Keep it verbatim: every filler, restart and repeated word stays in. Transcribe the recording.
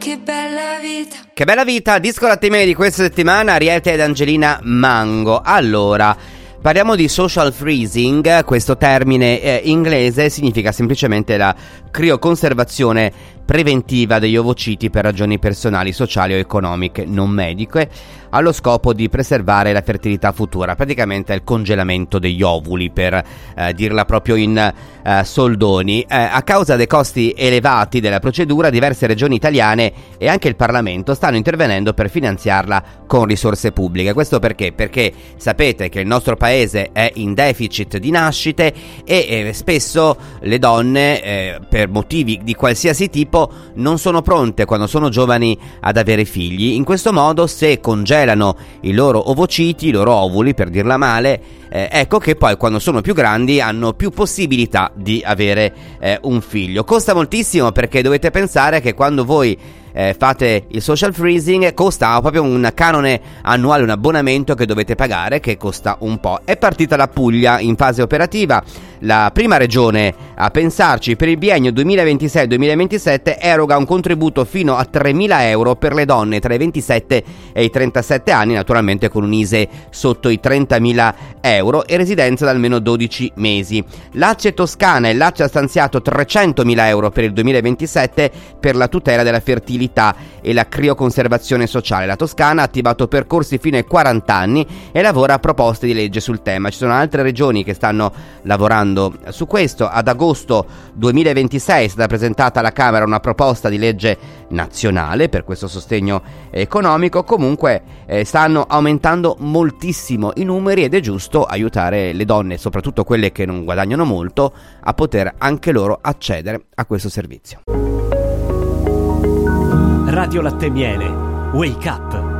che bella vita. Che bella vita, disco latte miele di questa settimana, Ariete ed Angelina Mango. Allora, parliamo di social freezing. Questo termine eh, inglese significa semplicemente la crioconservazione preventiva degli ovociti per ragioni personali, sociali o economiche, non mediche, allo scopo di preservare la fertilità futura. Praticamente è il congelamento degli ovuli, per eh, dirla proprio in eh, soldoni. Eh, a causa dei costi elevati della procedura, diverse regioni italiane e anche il Parlamento stanno intervenendo per finanziarla con risorse pubbliche. Questo perché? Perché sapete che il nostro paese è in deficit di nascite e eh, spesso le donne, eh, per motivi di qualsiasi tipo, non sono pronte quando sono giovani ad avere figli. In questo modo, se congelano i loro ovociti, i loro ovuli, per dirla male, eh, ecco che poi quando sono più grandi hanno più possibilità di avere eh, un figlio. Costa moltissimo, perché dovete pensare che quando voi Eh, fate il social freezing costa proprio un canone annuale, un abbonamento che dovete pagare, che costa un po'. È partita la Puglia in fase operativa, la prima regione a pensarci. Per il biennio duemilaventisei duemilaventisette eroga un contributo fino a tremila euro per le donne tra i ventisette e i trentasette anni, naturalmente con un I S E E sotto i trentamila euro e residenza da almeno dodici mesi. Lazio e Toscana, il Lazio ha stanziato trecentomila euro per il duemilaventisette per la tutela della fertilità e la crioconservazione sociale. La Toscana ha attivato percorsi fino ai quaranta anni e lavora a proposte di legge sul tema. Ci sono altre regioni che stanno lavorando su questo. Ad agosto duemilaventisei è stata presentata alla Camera una proposta di legge nazionale per questo sostegno economico. Comunque eh, stanno aumentando moltissimo i numeri ed è giusto aiutare le donne, soprattutto quelle che non guadagnano molto, a poter anche loro accedere a questo servizio. Radio Latte Miele, Wake Up.